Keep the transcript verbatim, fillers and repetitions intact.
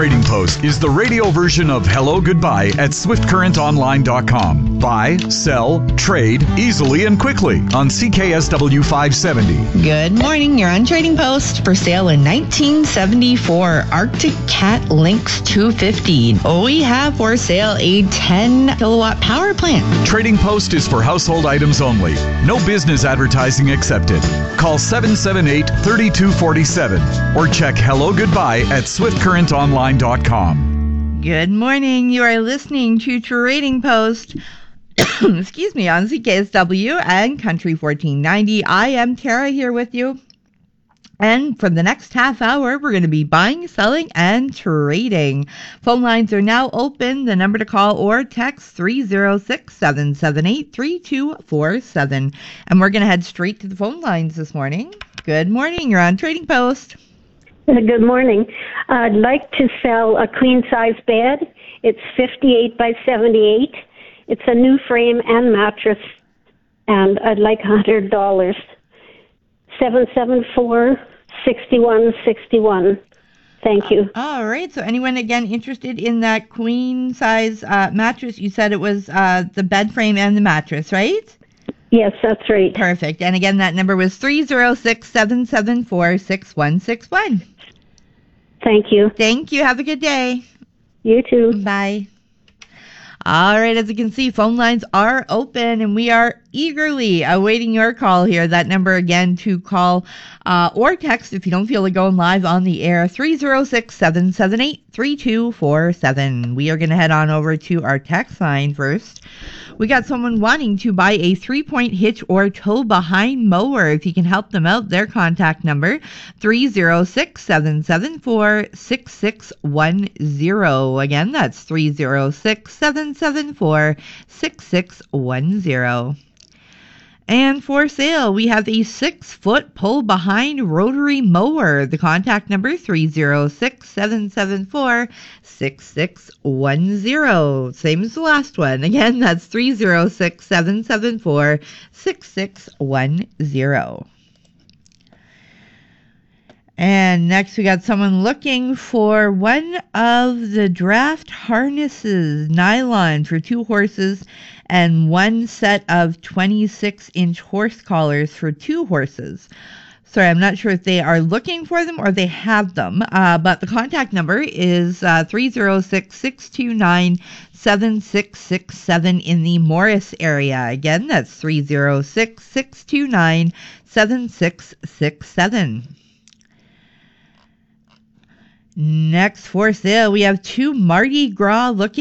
Trading Post is the radio version of Hello Goodbye at swift current online dot com. Buy, sell, trade easily and quickly on C K S W five seventy. Good morning. You're on Trading Post. For sale in nineteen seventy-four Arctic Cat Lynx two fifty. We have for sale a ten kilowatt power plant. Trading Post is for household items only. No business advertising accepted. Call seven seven eight, three two four seven or check Hello Goodbye at swift current online dot com. Good morning. You are listening to Trading Post. Excuse me, on C K S W and Country fourteen ninety. I am Tara here with you. And for the next half hour, we're going to be buying, selling, and trading. Phone lines are now open. The number to call or text three oh six, seven seven eight, three two four seven. And we're going to head straight to the phone lines this morning. Good morning. You're on Trading Post. Good morning. I'd like to sell a queen-size bed. It's fifty-eight by seventy-eight. It's a new frame and mattress, and I'd like one hundred dollars. seven seven four, six one six one. Thank you. Uh, all right. So anyone, again, interested in that queen-size uh, mattress? You said it was uh, the bed frame and the mattress, right? Yes, that's right. Perfect. And again, that number was three oh six, seven seven four, six one six one. Thank you. Thank you. Have a good day. You too. Bye. All right, as you can see, phone lines are open, and we are eagerly awaiting your call here. That number again to call uh, or text if you don't feel like going live on the air, three oh six, seven seven eight, three two four seven. We are going to head on over to our text line first. We got someone wanting to buy a three-point hitch or tow-behind mower. If you can help them out, their contact number, three oh six, seven seven four, six six one zero. Again, that's three oh six, seven seven four, six six one zero. And for sale, we have a six-foot pull-behind rotary mower. The contact number, three oh six, seven seven four, six six one zero. Same as the last one. Again, that's three oh six, seven seven four, six six one zero. And next we got someone looking for one of the draft harnesses, nylon for two horses, and one set of twenty-six inch horse collars for two horses. Sorry, I'm not sure if they are looking for them or they have them, uh, but the contact number is uh, three oh six, six two nine, seven six six seven in the Morris area. Again, that's three oh six, six two nine, seven six six seven. Next for sale, we have two Mardi Gras looking